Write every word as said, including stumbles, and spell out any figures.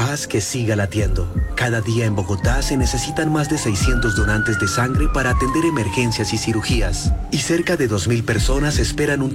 Haz que siga latiendo. Cada día en Bogotá se necesitan más de seiscientos donantes de sangre para atender emergencias y cirugías. Y cerca de dos mil personas esperan un